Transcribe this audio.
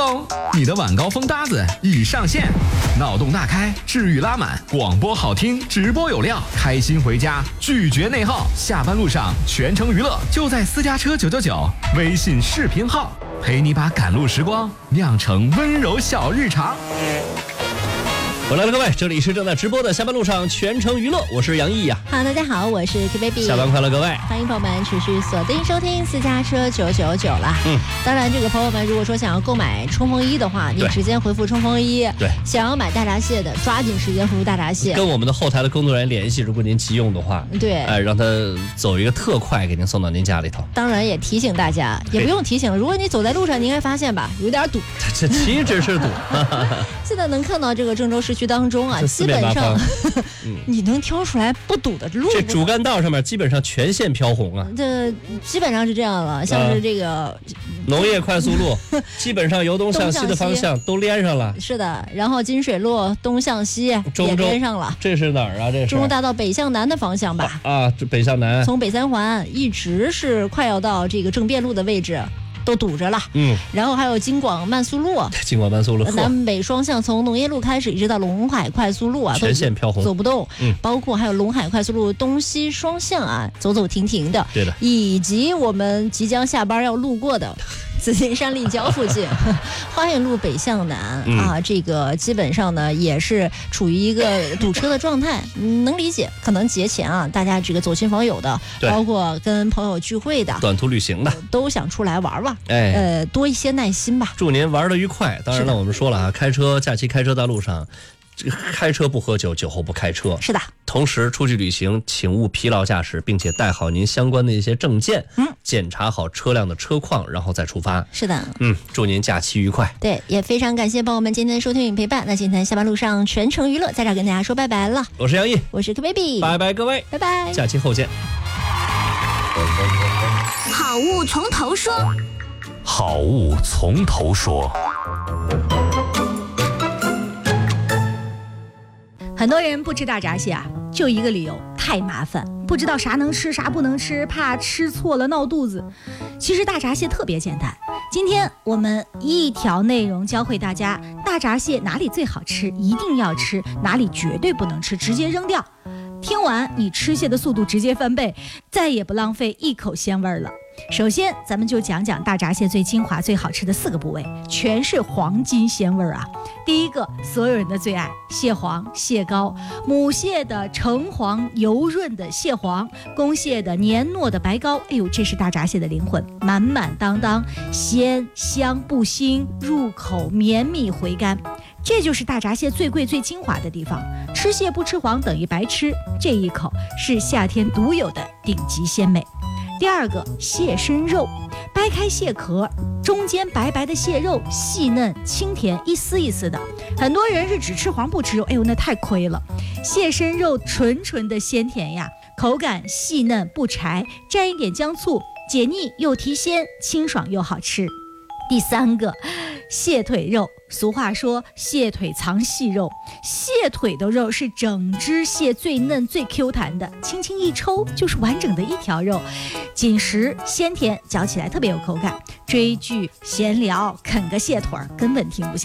咚，你的晚高峰搭子已上线，脑洞大开，治愈拉满，广播好听，直播有料，开心回家，拒绝内耗，下班路上全程娱乐，就在私家车999微信视频号，陪你把赶路时光酿成温柔小日常。 我来了，各位，这里是正在直播的下班路上全程娱乐，我是杨毅呀。 好，大家好，我是 K Baby。 下班快乐，各位！ 欢迎朋友们持续锁定收听私家车999了。当然，这个朋友们如果说想要购买冲锋衣的话，你直接回复冲锋衣。 对， 想要买大闸蟹的，抓紧时间回复大闸蟹。 跟我们的后台的工作人员联系，如果您急用的话， 对， 让他走一个特快，给您送到您家里头。 当然也提醒大家，也不用提醒了，如果你走在路上，你应该发现吧，有点堵。 这岂止是堵！ 现在能看到这个郑州市区当中啊，基本上你能挑出来不堵的路。 这主干道上面基本上全线飘红啊。 这基本上是这样了，像是这个农业快速路，基本上由东向西的方向都连上了。 是的，然后金水路东向西也连上了。 这是哪儿啊？这是中州大道北向南的方向吧？ 这北向南， 从北三环一直是快要到这个政变路的位置。都堵着了，然后还有京广慢速路，南北双向从农业路开始一直到陇海快速路啊， 全线飘红， 走不动。包括还有陇海快速路东西双向啊，走走停停的。 对的， 以及我们即将下班要路过的紫金山立交附近花园路北向南啊，这个基本上呢也是处于一个堵车的状态，能理解。可能节前啊，大家这个走亲访友的，包括跟朋友聚会的， 短途旅行的， 都想出来玩玩。多一些耐心吧。 祝您玩得愉快。当然了，我们说了啊，假期开车在路上，开车不喝酒，酒后不开车。 是的。 同时出去旅行，请勿疲劳驾驶，并且带好您相关的一些证件，检查好车辆的车况，然后再出发。 是的。 祝您假期愉快。 对，也非常感谢朋友们今天的收听与陪伴。那今天下班路上全程娱乐，在这儿跟大家说拜拜了。 我是杨毅， 我是 K Baby， 拜拜各位， 拜拜， 假期后见。 好物从头说。 好物从头说。 很多人不吃大闸蟹啊，就一个理由，太麻烦，不知道啥能吃啥不能吃，怕吃错了闹肚子。其实大闸蟹特别简单，今天我们一条内容教会大家大闸蟹哪里最好吃，一定要吃，哪里绝对不能吃，直接扔掉。听完你吃蟹的速度直接翻倍，再也不浪费一口鲜味了。首先咱们就讲讲大闸蟹最精华最好吃的4个部位，全是黄金鲜味啊。第一个，所有人的最爱，蟹黄、蟹膏。母蟹的橙黄油润的蟹黄，公蟹的黏糯的白膏，哎呦，这是大闸蟹的灵魂，满满当当，鲜香不腥，入口绵密回甘。这就是大闸蟹最贵最精华的地方，吃蟹不吃黄等于白吃，这一口是夏天独有的顶级鲜美。第二个，蟹身肉，掰开蟹壳，中间白白的蟹肉细嫩清甜，一丝一丝的。很多人是只吃黄不吃肉，哎呦，那太亏了。蟹身肉纯纯的鲜甜呀，口感细嫩不柴，蘸一点姜醋，解腻又提鲜，清爽又好吃。第三个，蟹腿肉，俗话说蟹腿藏细肉，蟹腿的肉是整只蟹最嫩最 Q 弹的，轻轻一抽就是完整的一条肉，紧实鲜甜，嚼起来特别有口感。追剧闲聊啃个蟹腿根本停不下。